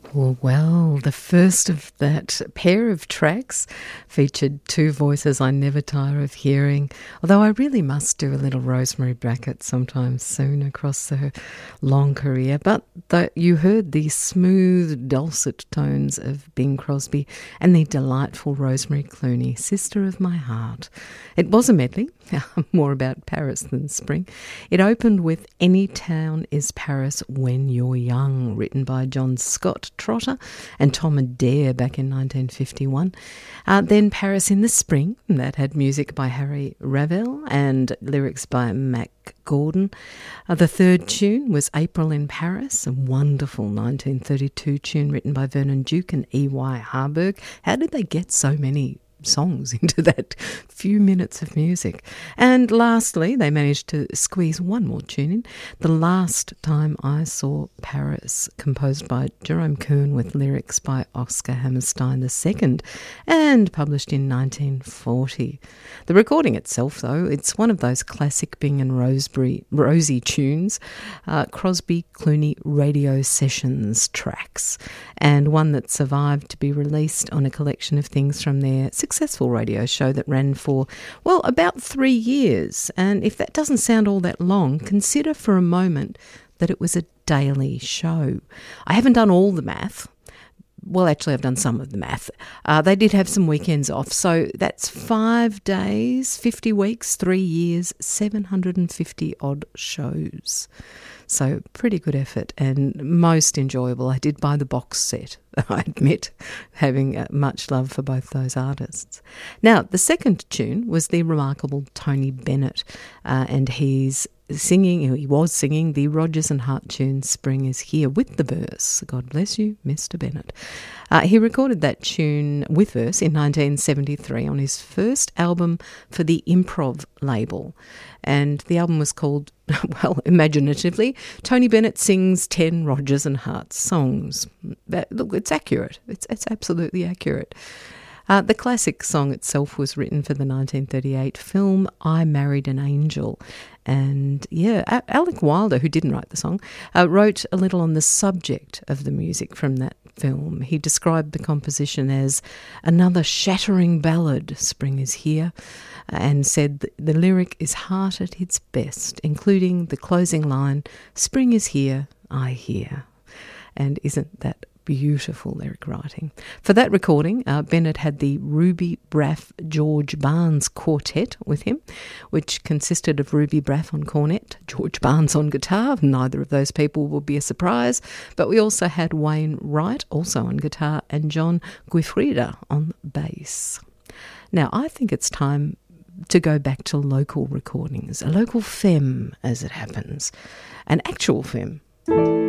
Well, the first of that pair of tracks featured two voices I never tire of hearing, although I really must do a little Rosemary Brackett sometime soon across her long career. But you heard the smooth, dulcet tones of Bing Crosby and the delightful Rosemary Clooney, Sister of My Heart. It was a medley, more about Paris than spring. It opened with Any Town is Paris When You're Young, written by John Scott Trotter and Tom Adair back in 1951. Then Paris in the Spring, that had music by Harry Ravel and lyrics by Mac Gordon. The third tune was April in Paris, a wonderful 1932 tune written by Vernon Duke and E.Y. Harburg. How did they get so many songs into that few minutes of music? And lastly, they managed to squeeze one more tune in, The Last Time I Saw Paris, composed by Jerome Kern with lyrics by Oscar Hammerstein II and published in 1940. The recording itself, though, it's one of those classic Bing and Rosie tunes, Crosby Clooney radio sessions tracks, and one that survived to be released on a collection of things from their successful radio show that ran for, well, about 3 years. And if that doesn't sound all that long, consider for a moment that it was a daily show. I haven't done all the math. Well, actually, I've done some of the math. They did have some weekends off. So that's 5 days, 50 weeks, 3 years, 750 odd shows. So pretty good effort and most enjoyable. I did buy the box set, I admit, having much love for both those artists. Now, the second tune was the remarkable Tony Bennett, and he was singing the Rodgers and Hart tune Spring is Here with the verse. God bless you, Mr. Bennett. He recorded that tune with verse in 1973 on his first album for the Improv label. And the album was called, well, imaginatively, Tony Bennett Sings 10 Rodgers and Hart Songs. Look, it's accurate. It's absolutely accurate. The classic song itself was written for the 1938 film I Married an Angel. And yeah, Alec Wilder, who didn't write the song, wrote a little on the subject of the music from that film. He described the composition as another shattering ballad, Spring is Here, and said the lyric is heart at its best, including the closing line, Spring is here, I hear. And isn't that beautiful lyric writing? For that recording, Bennett had the Ruby Braff George Barnes quartet with him, which consisted of Ruby Braff on cornet, George Barnes on guitar. Neither of those people will be a surprise, but we also had Wayne Wright also on guitar and John Guifrida on bass. Now, I think it's time to go back to local recordings, a local femme as it happens, an actual femme.